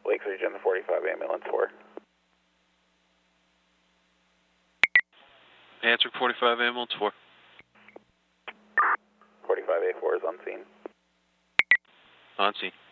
Lakes Region 45 Ambulance 4. Answer 45 Ambulance 4. 45A4 is on scene. On scene.